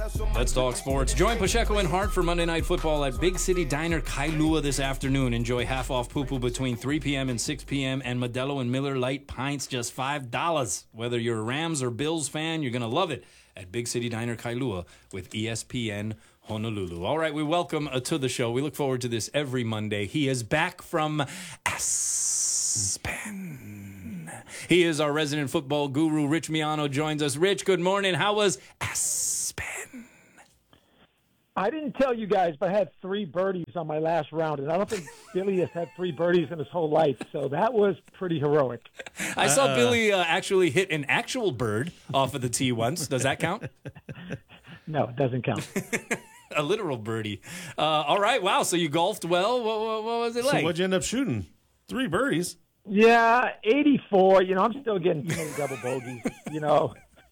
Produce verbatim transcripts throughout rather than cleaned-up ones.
Let's talk sports. Join Pacheco and Hart for Monday Night Football at Big City Diner Kailua this afternoon. Enjoy half-off poo-poo between three p.m. and six p.m. and Modelo and Miller Lite pints just five dollars. Whether you're a Rams or Bills fan, you're going to love it at Big City Diner Kailua with E S P N Honolulu. All right, we welcome uh, to the show. We look forward to this every Monday. He is back from Aspen. He is our resident football guru. Rich Miano joins us. Rich, good morning. How was Aspen? I didn't tell you guys, but I had three birdies on my last round, and I don't think Billy has had three birdies in his whole life, so that was pretty heroic. I saw Uh, Billy uh, actually hit an actual bird off of the tee once. Does that count? No, it doesn't count. A literal birdie. Uh, all right, wow, so you golfed well. What, what, what was it So like? what'd you end up shooting? Three birdies. Yeah, eighty-four. You know, I'm still getting too many double bogeys. You know,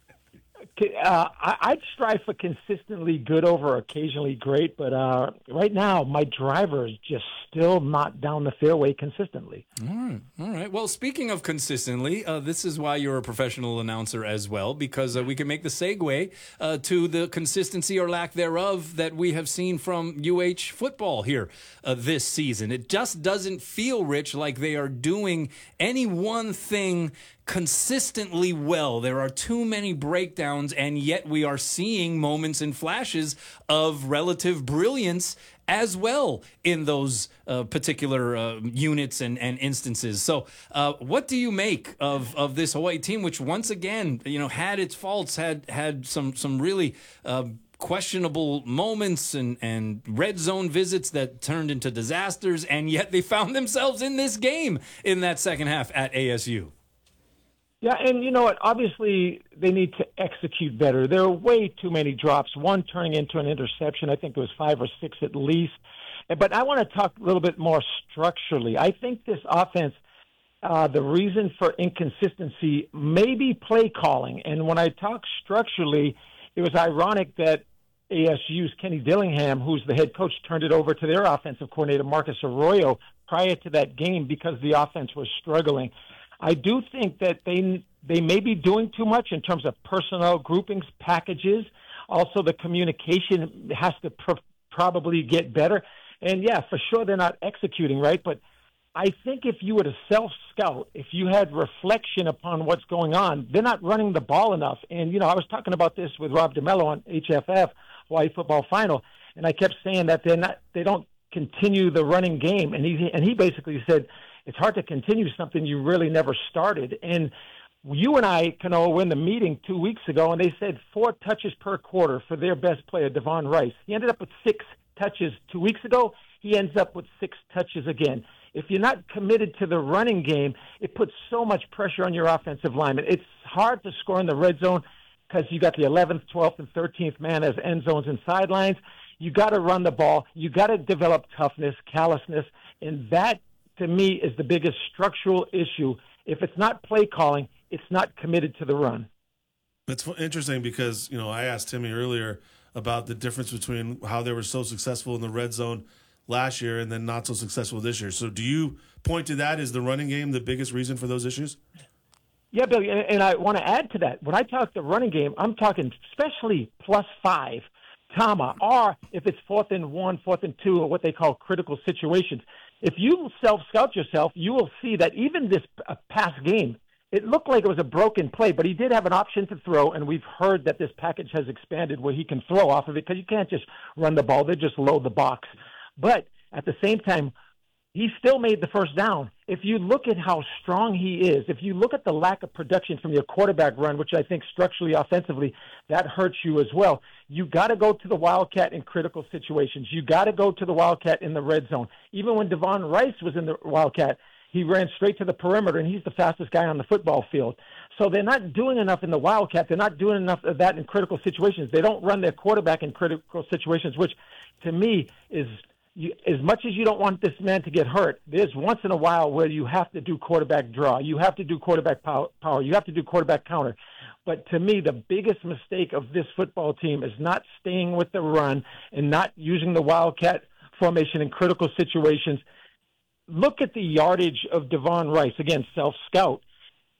uh, I, I'd strive for consistently good over occasionally great, but uh, right now my driver is just still not down the fairway consistently. All right, all right. Well, speaking of consistently, uh, this is why you're a professional announcer as well, because uh, we can make the segue uh, to the consistency or lack thereof that we have seen from U H football here uh, this season. It just doesn't feel, Rich, like they are doing any one thing consistently well. There are too many breakdowns, and yet we are seeing moments and flashes of relative brilliance as well in those uh, particular uh, units and, and instances. So uh, what do you make of, of this Hawaii team, which once again, you know, had its faults, had had some, some really uh, questionable moments and, and red zone visits that turned into disasters, and yet they found themselves in this game in that second half at A S U? Yeah, and you know what? Obviously, they need to execute better. There are way too many drops, one turning into an interception. I think it was five or six at least. But I want to talk a little bit more structurally. I think this offense, uh, the reason for inconsistency may be play calling. And when I talk structurally, it was ironic that A S U's Kenny Dillingham, who's the head coach, turned it over to their offensive coordinator, Marcus Arroyo, prior to that game because the offense was struggling. I do think that they they may be doing too much in terms of personnel groupings, packages. Also, the communication has to pr- probably get better. And, yeah, for sure they're not executing, right? But I think if you were to self-scout, if you had reflection upon what's going on, they're not running the ball enough. And, you know, I was talking about this with Rob DeMello on H F F, Hawaii Football Final, and I kept saying that they're not, they don't continue the running game. And he, and he basically said, it's hard to continue something you really never started. And you and I, Kanoa, were in the meeting two weeks ago, and they said four touches per quarter for their best player, Devon Rice. He ended up with six touches two weeks ago. He ends up with six touches again. If you're not committed to the running game, it puts so much pressure on your offensive lineman. It's hard to score in the red zone because you got the eleventh, twelfth, and thirteenth man as end zones and sidelines. You got to run the ball. You got to develop toughness, callousness, and that to me, is the biggest structural issue. If it's not play calling, it's not committed to the run. It's interesting because, you know, I asked Timmy earlier about the difference between how they were so successful in the red zone last year and then not so successful this year. So do you point to that as the running game the biggest reason for those issues? Yeah, Billy, and, and I want to add to that. When I talk the running game, I'm talking especially plus five, Tama, or if it's fourth and one, fourth and two, or what they call critical situations. If you self-scout yourself, you will see that even this uh, past game, it looked like it was a broken play, but he did have an option to throw, and we've heard that this package has expanded where he can throw off of it because you can't just run the ball. They just load the box. But at the same time, he still made the first down. If you look at how strong he is, if you look at the lack of production from your quarterback run, which I think structurally, offensively, that hurts you as well. You got to go to the Wildcat in critical situations. You got to go to the Wildcat in the red zone. Even when Devon Rice was in the Wildcat, he ran straight to the perimeter, and he's the fastest guy on the football field. So they're not doing enough in the Wildcat. They're not doing enough of that in critical situations. They don't run their quarterback in critical situations, which to me is – You, as much as you don't want this man to get hurt, there's once in a while where you have to do quarterback draw. You have to do quarterback power. power. You have to do quarterback counter. But to me, the biggest mistake of this football team is not staying with the run and not using the Wildcat formation in critical situations. Look at the yardage of Devon Rice. Again, self-scout.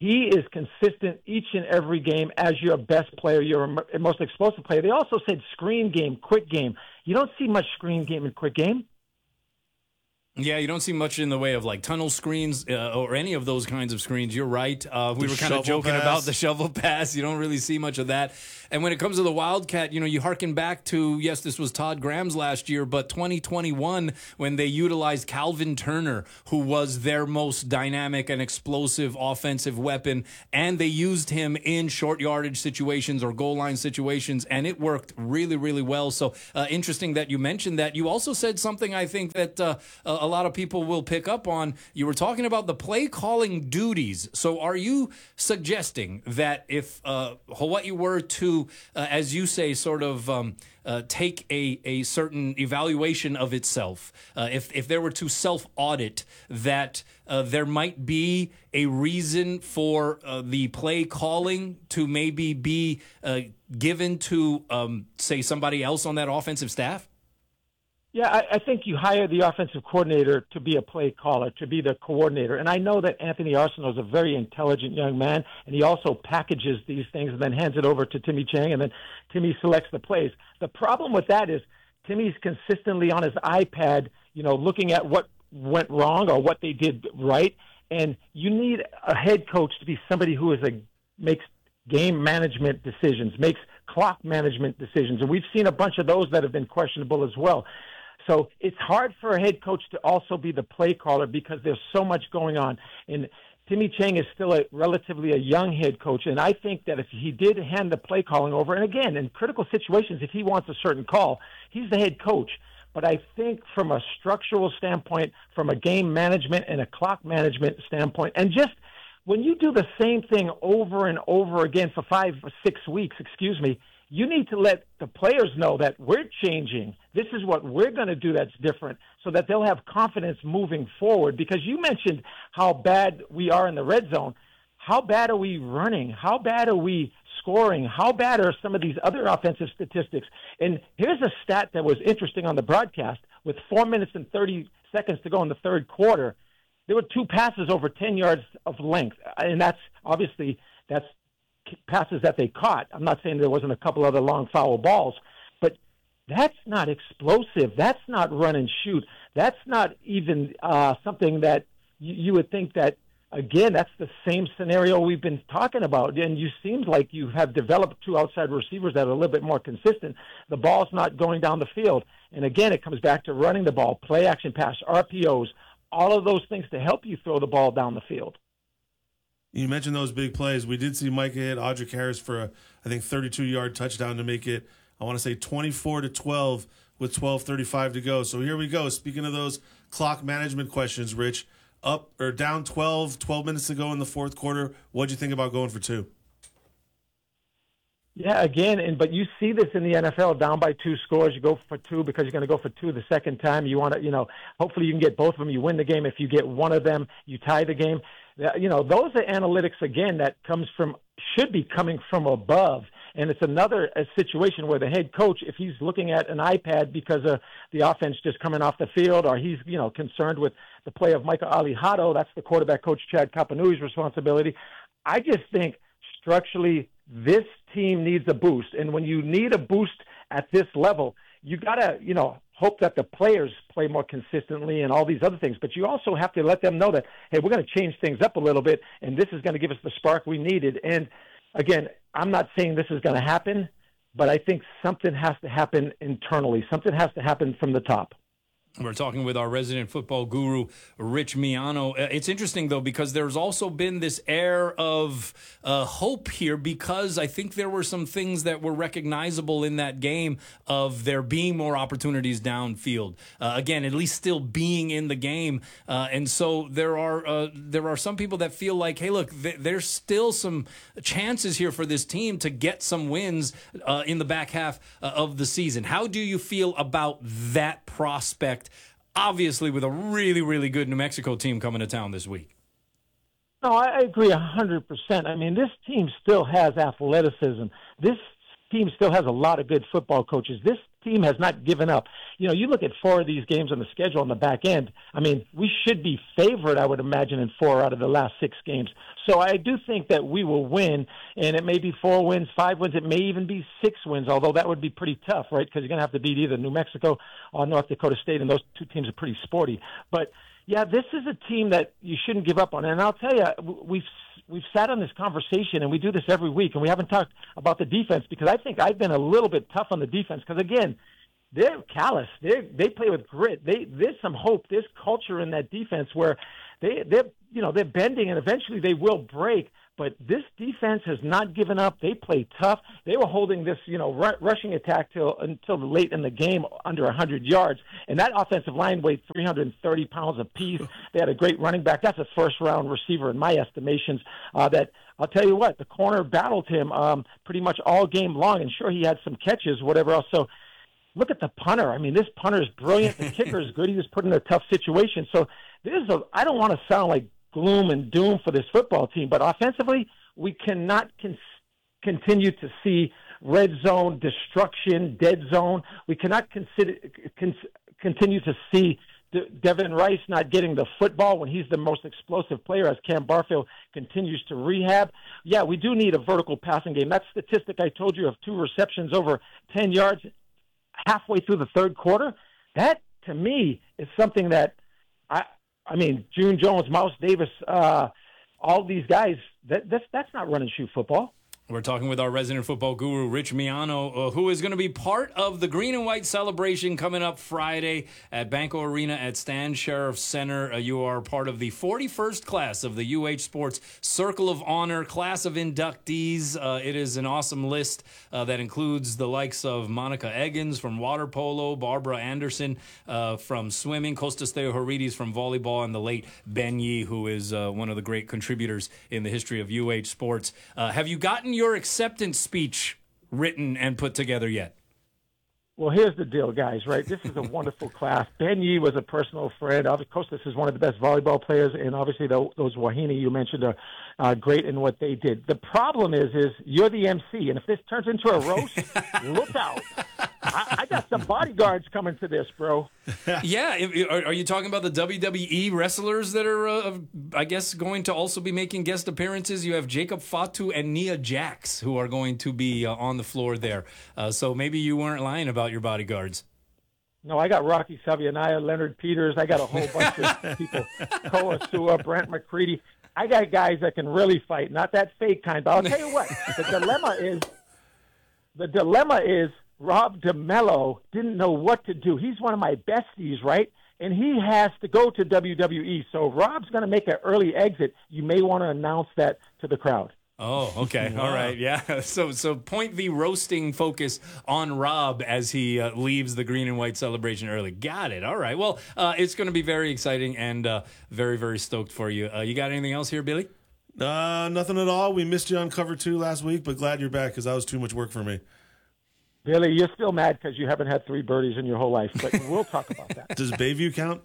He is consistent each and every game as your best player, your most explosive player. They also said screen game, quick game. You don't see much screen game and quick game. Yeah, you don't see much in the way of like tunnel screens uh, or any of those kinds of screens. You're right. Uh, we The were kind of shovel joking pass. about the shovel pass. You don't really see much of that. And when it comes to the Wildcat, you know, you hearken back to, yes, this was Todd Graham's last year, but twenty twenty-one when they utilized Calvin Turner, who was their most dynamic and explosive offensive weapon, and they used him in short yardage situations or goal line situations, and it worked really, really well. So uh, interesting that you mentioned that. You also said something I think that uh, a lot of people will pick up on. You were talking about the play calling duties. So are you suggesting that if uh, Hawaii were to, uh, as you say, sort of um, uh, take a, a certain evaluation of itself, uh, if, if there were to self-audit, that uh, there might be a reason for uh, the play calling to maybe be uh, given to, um, say, somebody else on that offensive staff? Yeah, I, I think you hire the offensive coordinator to be a play caller, to be the coordinator. And I know that Anthony Arsenault is a very intelligent young man, and he also packages these things and then hands it over to Timmy Chang, and then Timmy selects the plays. The problem with that is Timmy's consistently on his iPad, you know, looking at what went wrong or what they did right. And you need a head coach to be somebody who is a makes game management decisions, makes clock management decisions. And we've seen a bunch of those that have been questionable as well. So it's hard for a head coach to also be the play caller because there's so much going on. And Timmy Chang is still a relatively a young head coach, and I think that if he did hand the play calling over, and again, in critical situations, if he wants a certain call, he's the head coach. But I think from a structural standpoint, from a game management and a clock management standpoint, and just when you do the same thing over and over again for five or six weeks, excuse me, you need to let the players know that we're changing. This is what we're going to do that's different so that they'll have confidence moving forward. Because you mentioned how bad we are in the red zone. How bad are we running? How bad are we scoring? How bad are some of these other offensive statistics? And here's a stat that was interesting on the broadcast. With four minutes and thirty seconds to go in the third quarter, there were two passes over ten yards of length. And that's obviously that's passes that they caught. I'm not saying there wasn't a couple other long foul balls, but that's not explosive. That's not run and shoot. That's not even uh, something that you, you would think that, again, that's the same scenario we've been talking about. And you seems like you have developed two outside receivers that are a little bit more consistent. The ball's not going down the field. And again, it comes back to running the ball, play action pass, R P Os, all of those things to help you throw the ball down the field. You mentioned those big plays. We did see Micah hit Audric Harris for a, I think, thirty-two-yard touchdown to make it, I want to say, twenty-four to twelve with twelve thirty-five to go. So here we go. Speaking of those clock management questions, Rich, up or down twelve, twelve minutes to go in the fourth quarter. What'd you think about going for two? Yeah, again, and but you see this in the N F L, down by two scores, you go for two because you're going to go for two the second time. You want to, you know, hopefully you can get both of them. You win the game. If you get one of them, you tie the game. You know, those are analytics, again, that comes from, should be coming from above. And it's another a situation where the head coach, if he's looking at an iPad because of the offense just coming off the field, or he's, you know, concerned with the play of Michael Alejado, that's the quarterback coach Chad Kapanui's responsibility. I just think structurally this team needs a boost. And when you need a boost at this level, you got to, you know, hope that the players play more consistently and all these other things. But you also have to let them know that, hey, we're going to change things up a little bit, and this is going to give us the spark we needed. And, again, I'm not saying this is going to happen, but I think something has to happen internally. Something has to happen from the top. We're talking with our resident football guru, Rich Miano. It's interesting, though, because there's also been this air of uh, hope here because I think there were some things that were recognizable in that game of there being more opportunities downfield. Uh, again, at least still being in the game. Uh, and so there are uh, there are some people that feel like, hey, look, th- there's still some chances here for this team to get some wins uh, in the back half uh, of the season. How do you feel about that prospect? Obviously, with a really, really good New Mexico team coming to town this week. No, I agree one hundred percent. I mean, this team still has athleticism. This team still has a lot of good football coaches. This team has not given up. You know, you look at four of these games on the schedule on the back end. I mean, we should be favored, I would imagine, in four out of the last six games. So I do think that we will win, and it may be four wins, five wins. It may even be six wins, although that would be pretty tough, right? Because you're going to have to beat either New Mexico or North Dakota State, and those two teams are pretty sporty. But, yeah, this is a team that you shouldn't give up on. And I'll tell you, we've we've sat on this conversation, and we do this every week, and we haven't talked about the defense because I think I've been a little bit tough on the defense because, again, they're callous. They they play with grit. They There's some hope. There's culture in that defense where they, they're, you know, they're bending, and eventually they will break. But this defense has not given up. They play tough. They were holding this, you know, r- rushing attack till until late in the game, under one hundred yards. And that offensive line weighed three hundred thirty pounds apiece. They had a great running back. That's a first-round receiver in my estimations. Uh, that I'll tell you what, the corner battled him um, pretty much all game long. And sure, he had some catches, whatever else. So look at the punter. I mean, this punter is brilliant. The kicker is good. He was put in a tough situation. So there's a. I don't want to sound like gloom and doom for this football team, but offensively, we cannot con- continue to see red zone destruction, dead zone. We cannot consider, con- continue to see De- Devin Rice not getting the football when he's the most explosive player as Cam Barfield continues to rehab. Yeah, we do need a vertical passing game. That statistic I told you of two receptions over ten yards halfway through the third quarter, that, to me, is something that I – I mean, June Jones, Mouse Davis, uh, all these guys, that, that's, that's not run and shoot football. We're talking with our resident football guru, Rich Miano, uh, who is going to be part of the green and white celebration coming up Friday at Banco Arena at Stan Sheriff Center. Uh, you are part of the forty-first class of the U H Sports Circle of Honor class of inductees. Uh, it is an awesome list uh, that includes the likes of Monica Eggins from water polo, Barbara Anderson uh, from swimming, Kostas Theoharides from volleyball, and the late Ben Yee, who is uh, one of the great contributors in the history of U H sports. Uh, have you gotten your acceptance speech written and put together yet? Well, here's the deal, guys, right? This is a wonderful class. Ben Yee was a personal friend. Of course, this is one of the best volleyball players, and obviously the, those Wahine you mentioned are uh, great in what they did. The problem is, is you're the M C, and if this turns into a roast, look out. I, I got some bodyguards coming to this, bro. Yeah, if, are, are you talking about the W W E wrestlers that are, uh, I guess, going to also be making guest appearances? You have Jacob Fatu and Nia Jax, who are going to be uh, on the floor there. Uh, so maybe you weren't lying about your bodyguards. No, I got Rocky Savianaya, Leonard Peters. I got a whole bunch of people. Koa Sua, Brent McCready. I got guys that can really fight, not that fake kind. But I'll tell you what, the dilemma is, the dilemma is Rob DeMello didn't know what to do. He's one of my besties, right? And he has to go to W W E. So Rob's going to make an early exit. You may want to announce that to the crowd. Oh, okay. Wow. All right. Yeah. So so point the roasting focus on Rob as he uh, leaves the green and white celebration early. Got it. All right. Well, uh, it's going to be very exciting and uh, very, very stoked for you. Uh, you got anything else here, Billy? Uh, nothing at all. We missed you on cover two last week, but glad you're back because that was too much work for me. Billy, you're still mad because you haven't had three birdies in your whole life, but we'll talk about that. Does Bayview count?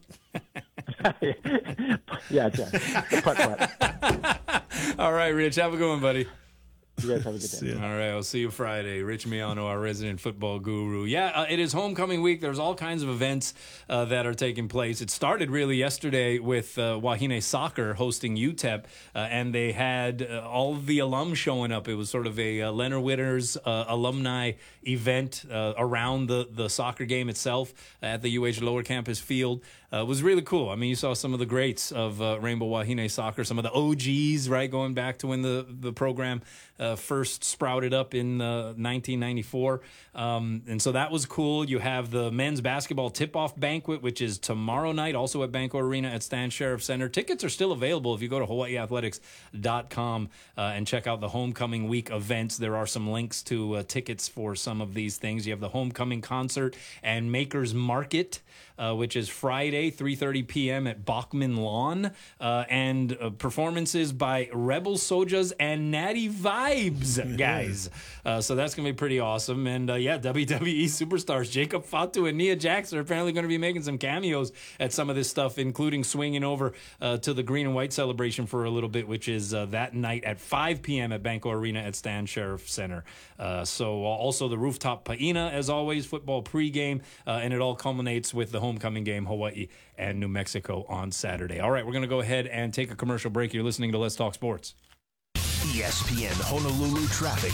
Yeah, it does. The putt-putt. All right, Rich. Have a good one, buddy. You guys have a good day. All right, I'll see you Friday. Rich Miano, our resident football guru. Yeah, uh, it is homecoming week. There's all kinds of events uh, that are taking place. It started really yesterday with uh, Wahine Soccer hosting U T E P, uh, and they had uh, all of the alums showing up. It was sort of a uh, Leonard Witters uh, alumni event uh, around the, the soccer game itself at the U H Lower Campus Field. Uh, it was really cool. I mean, you saw some of the greats of uh, Rainbow Wahine Soccer, some of the O Gs, right, going back to when the, the program uh, first sprouted up in uh, nineteen ninety-four. Um, and so that was cool. You have the men's basketball tip-off banquet, which is tomorrow night, also at Banco Arena at Stan Sheriff Center. Tickets are still available if you go to hawaii athletics dot com uh, and check out the homecoming week events. There are some links to uh, tickets for some of these things. You have the homecoming concert and Makers Market, uh, which is Friday, three thirty p.m. at Bachman Lawn, uh, and uh, performances by Rebel Sojas and Natty Vibe. vibes, guys. Uh, so that's going to be pretty awesome. And uh, yeah, W W E superstars Jacob Fatu and Nia Jax are apparently going to be making some cameos at some of this stuff, including swinging over uh, to the green and white celebration for a little bit, which is uh, that night at five p.m. at Banco Arena at Stan Sheriff Center. Uh, so uh, also the rooftop paina, as always, football pregame, uh, and it all culminates with the homecoming game, Hawaii and New Mexico on Saturday. All right, we're going to go ahead and take a commercial break. You're listening to Let's Talk Sports. E S P N Honolulu traffic.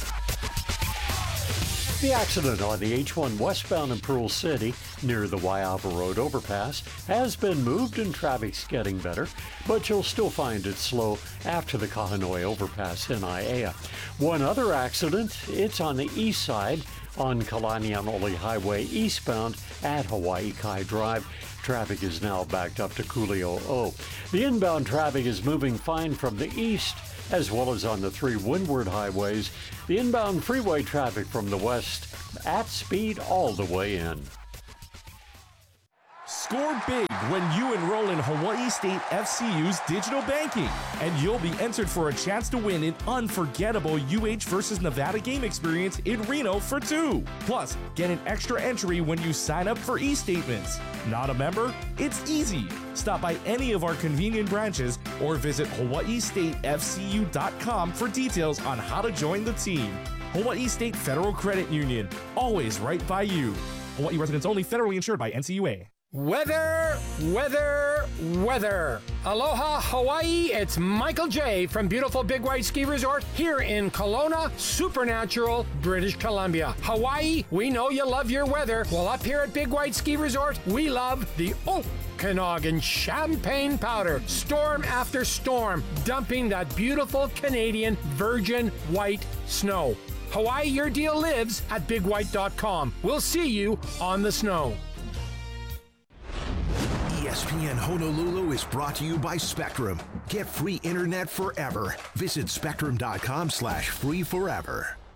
The accident on the H one westbound in Pearl City near the Waiapa Road overpass has been moved and traffic's getting better, but you'll still find it slow after the Kahanoi overpass in Aiea. One other accident, it's on the east side on Kalanianoli Highway eastbound at Hawaii Kai Drive. Traffic is now backed up to Kuli'o'o. The inbound traffic is moving fine from the east, as well as on the three windward highways. The inbound freeway traffic from the west at speed all the way in. Score big when you enroll in Hawaii State F C U's digital banking, and you'll be entered for a chance to win an unforgettable U H versus Nevada game experience in Reno for two. Plus, get an extra entry when you sign up for e-statements. Not a member? It's easy. Stop by any of our convenient branches or visit hawaii state f c u dot com for details on how to join the team. Hawaii State Federal Credit Union, always right by you. Hawaii residents only, federally insured by N C U A. Weather, weather, weather. Aloha, Hawaii. It's Michael J. from beautiful Big White Ski Resort here in Kelowna, Supernatural, British Columbia. Hawaii, we know you love your weather. Well, up here at Big White Ski Resort, we love the Okanagan Champagne Powder. Storm after storm, dumping that beautiful Canadian virgin white snow. Hawaii, your deal lives at big white dot com. We'll see you on the snow. E S P N Honolulu is brought to you by Spectrum. Get free internet forever. Visit spectrum dot com slash free forever.